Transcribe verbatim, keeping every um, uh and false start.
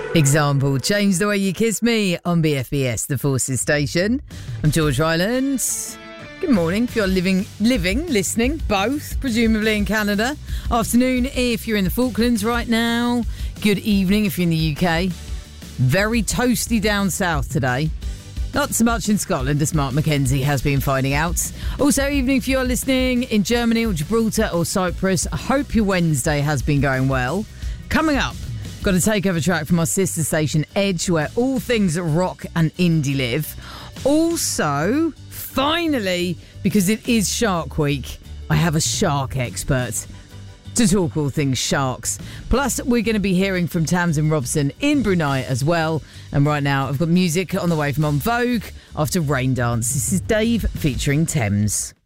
Example, Change the Way You Kiss Me on B F B S, the Forces Station. I'm George Ryland. Good morning if you're living, living, listening, both, presumably in Canada. Afternoon if you're in the Falklands right now. Good evening if you're in the U K. Very toasty down south today. Not so much in Scotland, as Mark Mackenzie has been finding out. Also, evening if you're listening in Germany or Gibraltar or Cyprus. I hope your Wednesday has been going well. Coming up, got a takeover track from our sister station Edge, where all things rock and indie live. Also, finally, because it is Shark Week, I have a shark expert to talk all things sharks. Plus, we're going to be hearing from Tamsin Robson in Brunei as well. And right now, I've got music on the way from On Vogue after Rain Dance. This is Dave featuring Thames.